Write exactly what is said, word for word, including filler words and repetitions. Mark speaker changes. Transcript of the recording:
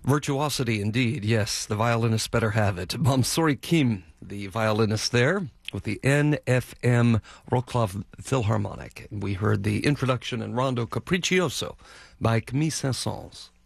Speaker 1: Virtuosity, indeed, yes. The violinists better have it. Mansouri Kim, the violinist there, with the N F M Wroclaw Philharmonic. We heard the introduction in Rondo Capriccioso by Camille Saint-Saëns.